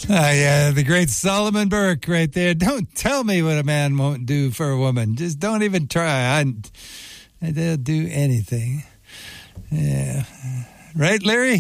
Yeah, the great Solomon Burke right there. Don't tell me what a man won't do for a woman. Just don't even try. They'll do anything. Yeah. Right, Larry?